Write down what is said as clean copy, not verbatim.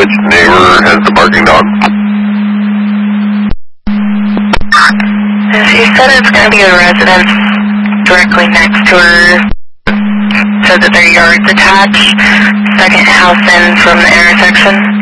which neighbor has the barking dog? She said it's going to be a residence directly next to her. Said that their yard's attached, second house in from the intersection.